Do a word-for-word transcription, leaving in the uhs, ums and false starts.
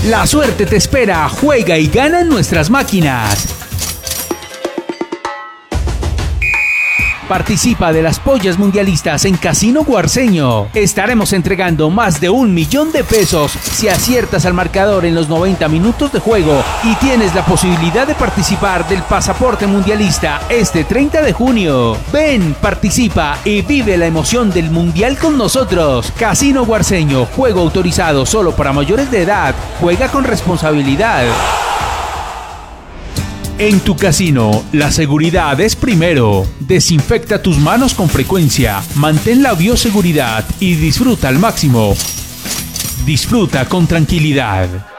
La suerte te espera, juega y gana en nuestras máquinas. Participa de las pollas mundialistas en Casino Guarceño. Estaremos entregando más de un millón de pesos si aciertas al marcador en los noventa minutos de juego y tienes la posibilidad de participar del pasaporte mundialista este treinta de junio. Ven, participa y vive la emoción del mundial con nosotros. Casino Guarceño, juego autorizado solo para mayores de edad. Juega con responsabilidad. En tu casino, la seguridad es primero. Desinfecta tus manos con frecuencia, mantén la bioseguridad y disfruta al máximo. Disfruta con tranquilidad.